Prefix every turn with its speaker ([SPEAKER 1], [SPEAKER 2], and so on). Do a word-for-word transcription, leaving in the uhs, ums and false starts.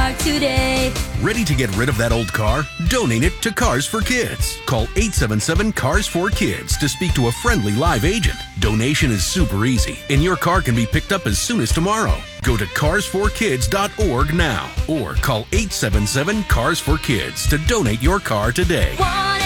[SPEAKER 1] car today.
[SPEAKER 2] Ready to get rid of that old car? Donate it to Cars for Kids. Call eight seven seven, C A R S four Kids to speak to a friendly live agent. Donation is super easy, and your car can be picked up as soon as tomorrow. Go to cars for kids dot org now or call eight seven seven, C A R S four Kids to donate your car today.
[SPEAKER 1] One